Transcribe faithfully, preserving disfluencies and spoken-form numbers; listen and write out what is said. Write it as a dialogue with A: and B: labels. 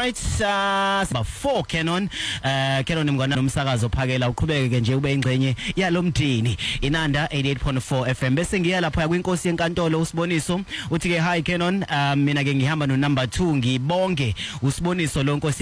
A: right, uh four Canon uh Canon mngwana nomsakazo phakela uqhubeke ke nje ube ingcenye yalomdini Inanda eighty-eight point four F M bese ngiya lapha kwinkosi yenkantolo uSiboniso uthi ke hi Canon, uh, mina ke ngihamba no number two ngibonge uSiboniso lo nkosi